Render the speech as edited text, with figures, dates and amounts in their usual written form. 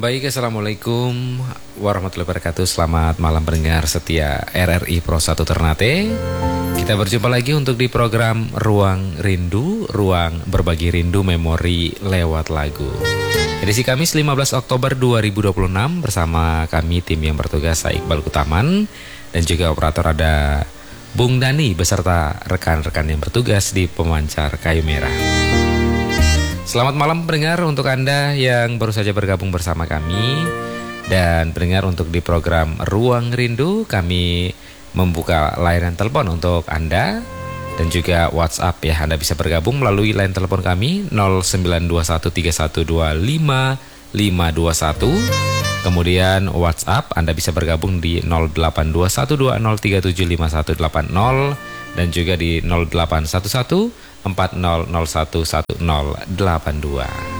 Baik, Assalamualaikum warahmatullahi wabarakatuh. Selamat malam pendengar setia RRI Pro 1 Ternate. Kita berjumpa lagi untuk di program Ruang Rindu, ruang berbagi rindu memori lewat lagu. Edisi Kamis 15 Oktober 2026 bersama kami tim yang bertugas, saya Iqbal Kutaman, dan juga operator ada Bung Dani beserta rekan-rekan yang bertugas di pemancar kayu merah. Selamat malam pendengar untuk Anda yang baru saja bergabung bersama kami. Dan pendengar, untuk di program Ruang Rindu kami membuka layanan telepon untuk Anda dan juga WhatsApp ya. Anda bisa bergabung melalui line telepon kami 0921312551. Kemudian WhatsApp Anda bisa bergabung di 082120375180 dan juga di 081140011082.